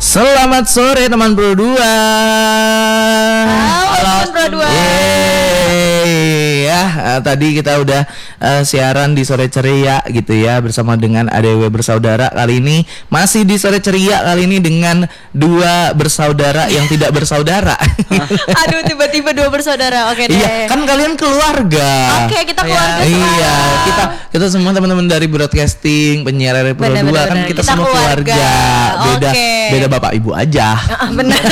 Selamat sore teman Pro 2. Halo teman Pro 2. Tadi kita udah siaran di Sore Ceria gitu ya, bersama dengan ADW Bersaudara. Kali ini masih di Sore Ceria, kali ini dengan dua bersaudara yang tidak bersaudara. Aduh, tiba-tiba dua bersaudara. Oke deh. Iya, kan kalian keluarga. Oke, kita keluarga. Iya, kita semua teman-teman dari broadcasting, penyiar dari Pro 2 kan kita semua keluarga. Beda bapak ibu aja. Benar.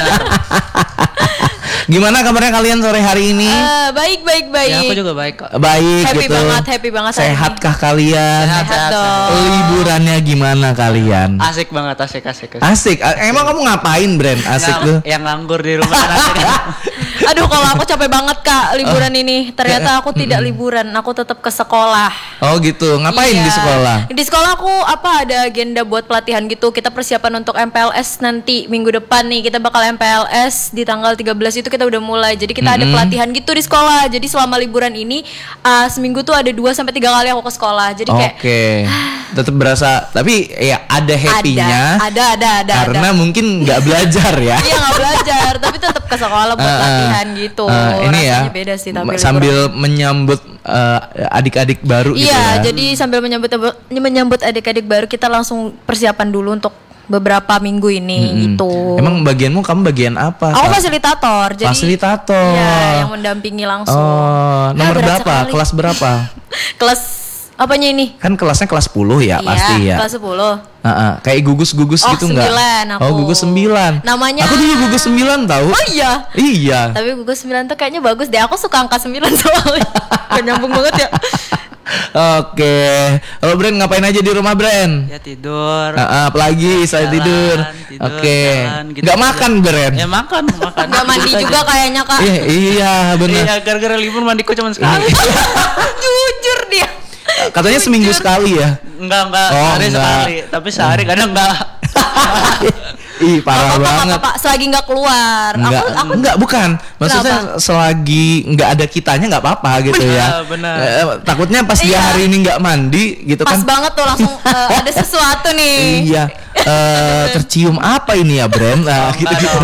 Gimana kabarnya kalian sore hari ini? Baik. Ya, aku juga baik kok. Baik happy gitu. Happy banget. Sehatkah kalian? Sehat dong. Liburannya gimana kalian? Asik banget, asik. Asik. Emang kamu ngapain, Brand? Asik tuh. Yang nganggur di rumah asik. Aduh, kalau aku capek banget Kak liburan ini. Ternyata aku tidak liburan, aku tetap ke sekolah. Oh gitu. Ngapain di sekolah? Di sekolah aku ada agenda buat pelatihan gitu. Kita persiapan untuk MPLS nanti minggu depan nih. Kita bakal MPLS di tanggal 13 itu kita udah mulai. Jadi kita ada pelatihan gitu di sekolah. Jadi selama liburan ini seminggu tuh ada 2-3 kali aku ke sekolah. Jadi kayak tetap berasa, tapi ya ada happy-nya. Ada. Karena mungkin nggak belajar ya. Iya, nggak belajar, tapi tetap ke sekolah buat latihan gitu. Ini ya, beda sih, tapi sambil menyambut adik-adik baru gitu ya. Iya, jadi sambil menyambut adik-adik baru, kita langsung persiapan dulu untuk beberapa minggu ini gitu. Emang kamu bagian apa? Aku fasilitator. Jadi fasilitator. Iya, yang mendampingi langsung. Oh, nomor berapa? Kelas berapa? Kelas apanya ini? Kan kelasnya kelas 10 ya, pasti ya. Kelas 10. Kayak gugus-gugus gitu enggak? 9 aku. Oh, gugus 9. Namanya aku dulu gugus 9 tahu. Oh iya. Iya. Tapi gugus 9 tuh kayaknya bagus deh. Aku suka angka 9 soalnya. Gak nyambung banget ya. Oke. Kalau Bren ngapain aja di rumah, Bren? Ya tidur. Apalagi saya tidur. Oke. Gitu. Nggak makan, Bren? Ya makan. Nggak mandi juga kayaknya, Kak. Iya, benar. Iya, gara-gara libur mandiku cuma sekali. Jujur dia. Katanya seminggu sekali ya? Enggak. Enggak. Sekali. Tapi sehari kadang enggak. Ih, parah banget. Apa, selagi nggak keluar. Enggak, bukan. Maksudnya selagi nggak ada kitanya nggak apa-apa gitu ya. Benar. Takutnya pas dia hari ini nggak mandi gitu pas kan. Pas banget tuh langsung ada sesuatu nih. Iya. Tercium apa ini ya, Bren? Nah, gitu-gitu.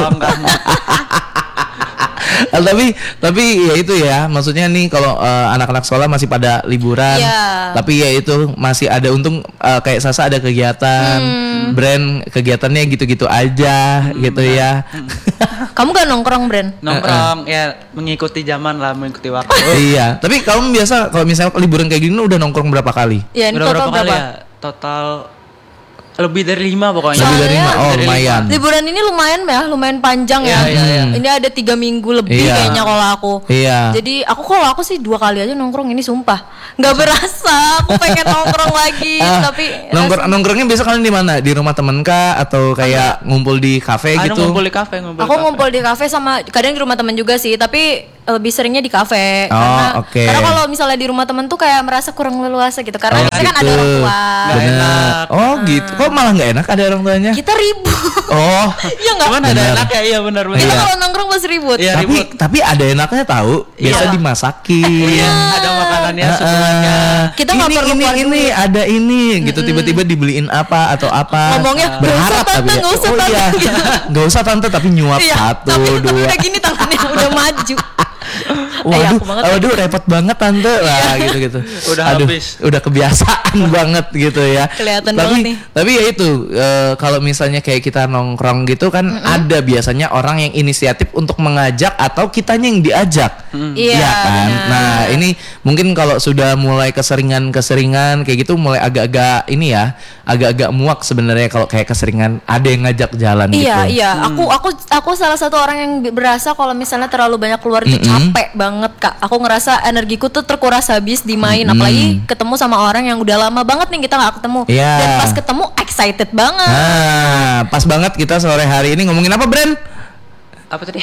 Tapi ya itu ya, maksudnya nih kalau anak-anak sekolah masih pada liburan, tapi ya itu masih ada, untung kayak Sasa ada kegiatan, Brand kegiatannya gitu-gitu aja gitu ya. Kamu gak nongkrong, Brand? Nongkrong ya mengikuti zaman lah, mengikuti waktu. Iya, tapi kamu biasa kalau misalnya liburan kayak gini udah nongkrong berapa kali? Ya, ini berapa total kali ya? Total lebih dari 5 pokoknya. Lebih dari 5. Oh, lumayan. Liburan ini lumayan panjang ya. Iya. Ini ada 3 minggu lebih kayaknya kalau aku. Iya. Jadi kalau aku sih 2 kali aja nongkrong ini, sumpah. Nggak berasa. Aku pengen nongkrong lagi, tapi nongkrongnya biasa kalian di mana? Di rumah temen kah atau kayak ngumpul di kafe gitu? Ngumpul di kafe. Aku ngumpul di kafe sama kadang di rumah temen juga sih, tapi lebih seringnya di kafe. Karena kalau misalnya di rumah temen tuh kayak merasa kurang leluasa gitu. Karena kita kan ada orang tua. Benar. Oh gitu. Kok malah nggak enak ada orang tuanya? Kita ribut. Oh. Iya nggak? Cuman ada enak ya, iya benar. Kita kalau nongkrong pasti ribut. Iya, tapi ada enaknya tahu. Biasa dimasakin. Ada makanannya semuanya. Kita nggak perlu ini ada ini gitu, tiba-tiba dibeliin apa atau apa. Ngomongnya berharap tapi ya. Nggak usah tante tapi nyuap 1, 2. Tapi udah gini tangannya udah maju. Waduh, repot banget tante lah gitu. Udah kebiasaan banget gitu ya. Kelihatan banget nih. Tapi ya itu kalau misalnya kayak kita nongkrong gitu kan, ada biasanya orang yang inisiatif untuk mengajak atau kitanya yang diajak. Iya kan. Bener. Nah, ini mungkin kalau sudah mulai keseringan kayak gitu mulai agak-agak ini ya, agak-agak muak sebenarnya kalau kayak keseringan ada yang ngajak jalan gitu. Iya. Aku salah satu orang yang berasa kalau misalnya terlalu banyak keluar itu capek banget, Kak. Aku ngerasa energiku tuh terkuras habis di main, apalagi ketemu sama orang yang udah lama banget nih kita nggak ketemu. Dan pas ketemu excited banget. Nah, pas banget kita sore hari ini ngomongin apa, Bren? Apa tadi?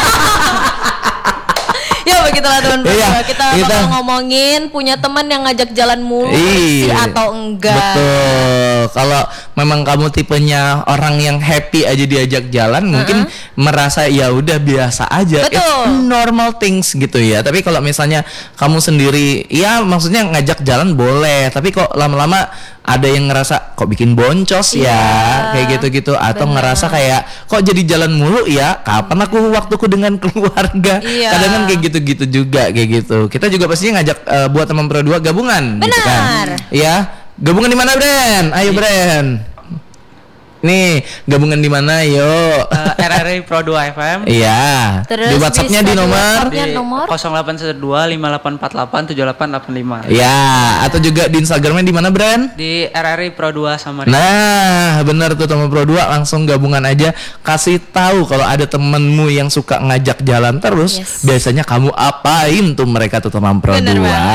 Ya begitulah teman-teman. Kita bakal ngomongin punya teman yang ngajak jalan mulu sih atau enggak. Betul. Kalau memang kamu tipenya orang yang happy aja diajak jalan, mungkin merasa ya udah biasa aja. Betul. It's normal things gitu ya. Tapi kalau misalnya kamu sendiri, ya maksudnya ngajak jalan boleh, tapi kok lama-lama ada yang ngerasa kok bikin boncos ya, kayak gitu-gitu, atau ngerasa kayak kok jadi jalan mulu ya, kapan aku waktuku dengan keluarga. Kadang kan kayak gitu-gitu juga, kayak gitu. Kita juga pastinya ngajak buat teman Pro 2 gabungan. Benar. Gitu kan. Ya, gabungan di mana, Bren? Ayo, Bren. Nih, gabungan di mana? Yuk. RRI Pro 2 FM. Iya. Terus Di WhatsApp-nya di nomor Di nomor 0812 5848 7885. ya, atau juga di Instagramnya di mana, Bren? Di RRI Pro 2 Samarinda. Nah, benar tuh teman Pro 2, langsung gabungan aja, kasih tahu kalau ada temenmu yang suka ngajak jalan terus, biasanya kamu apain tuh mereka tuh teman Pro 2.